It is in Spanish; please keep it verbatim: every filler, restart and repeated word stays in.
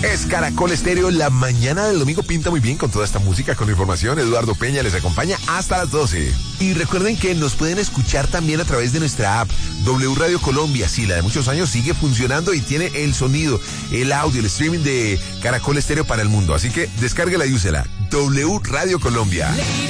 Es Caracol Estéreo, la mañana del domingo pinta muy bien con toda esta música, con la información. Eduardo Peña les acompaña hasta las doce. Y recuerden que nos pueden escuchar también a través de nuestra app W Radio Colombia. Sí, la de muchos años sigue funcionando y tiene el sonido, el audio, el streaming de Caracol Estéreo para el mundo. Así que descárguela y úsela. W Radio Colombia.